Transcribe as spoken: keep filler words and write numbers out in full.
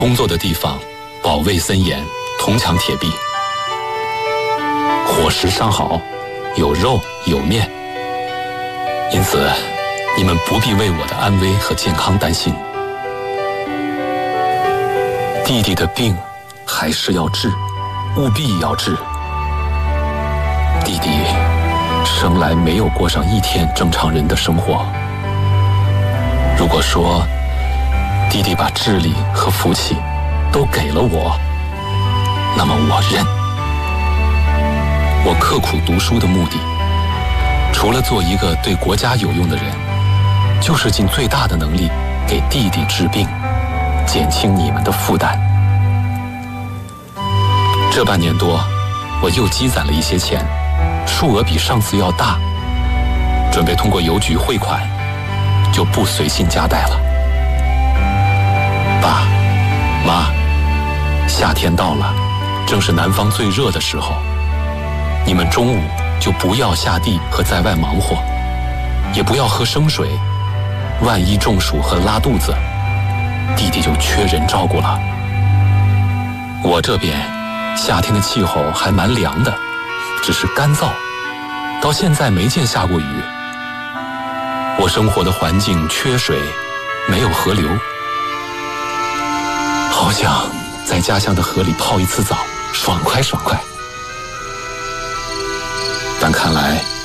工作的地方保卫森严，铜墙铁壁，伙食上好，有肉有面，因此你们不必为我的安危和健康担心。弟弟的病还是要治，务必要治。弟弟生来没有过上一天正常人的生活。如果说弟弟把智力和福气都给了我，那么我认。我刻苦读书的目的，除了做一个对国家有用的人，就是尽最大的能力给弟弟治病，减轻你们的负担。这半年多，我又积攒了一些钱，数额比上次要大，准备通过邮局汇款，就不随信夹带了。爸妈，夏天到了，正是南方最热的时候，你们中午就不要下地和在外忙活，也不要喝生水，万一中暑和拉肚子，弟弟就缺人照顾了。我这边夏天的气候还蛮凉的，只是干燥，到现在没见下过雨。我生活的环境缺水，没有河流，好想在家乡的河里泡一次澡，爽快爽快。但看来